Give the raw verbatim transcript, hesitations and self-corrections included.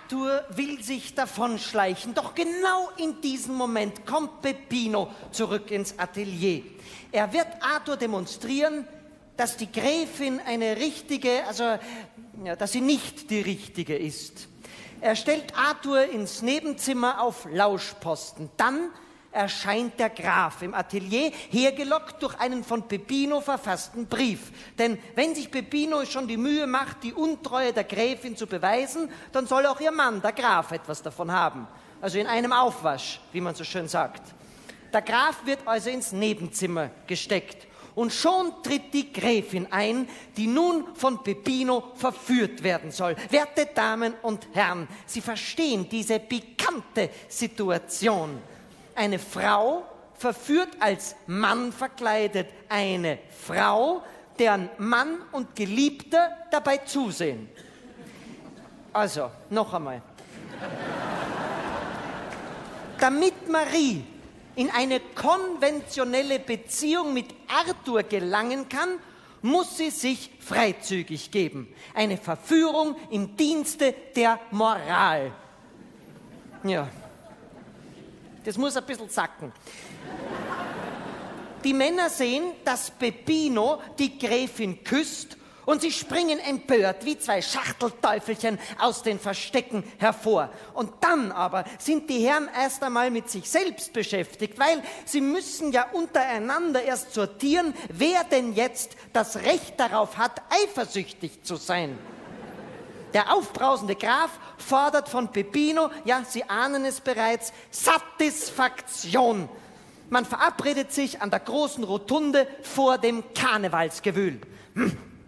Arthur will sich davonschleichen, doch genau in diesem Moment kommt Peppino zurück ins Atelier. Er wird Arthur demonstrieren, dass die Gräfin eine richtige, also, ja, dass sie nicht die richtige ist. Er stellt Arthur ins Nebenzimmer auf Lauschposten. Dann erscheint der Graf im Atelier, hergelockt durch einen von Peppino verfassten Brief. Denn wenn sich Peppino schon die Mühe macht, die Untreue der Gräfin zu beweisen, dann soll auch ihr Mann, der Graf, etwas davon haben. Also in einem Aufwasch, wie man so schön sagt. Der Graf wird also ins Nebenzimmer gesteckt. Und schon tritt die Gräfin ein, die nun von Peppino verführt werden soll. Werte Damen und Herren, Sie verstehen diese pikante Situation. Eine Frau verführt als Mann verkleidet eine Frau, deren Mann und Geliebter dabei zusehen. Also, noch einmal. Damit Marie in eine konventionelle Beziehung mit Arthur gelangen kann, muss sie sich freizügig geben. Eine Verführung im Dienste der Moral. Ja, das muss ein bisschen sacken. Die Männer sehen, dass Peppino die Gräfin küsst und sie springen empört wie zwei Schachtelteufelchen aus den Verstecken hervor. Und dann aber sind die Herren erst einmal mit sich selbst beschäftigt, weil sie müssen ja untereinander erst sortieren, wer denn jetzt das Recht darauf hat, eifersüchtig zu sein. Der aufbrausende Graf fordert von Peppino, ja, Sie ahnen es bereits, Satisfaktion. Man verabredet sich an der großen Rotunde vor dem Karnevalsgewühl. Hm.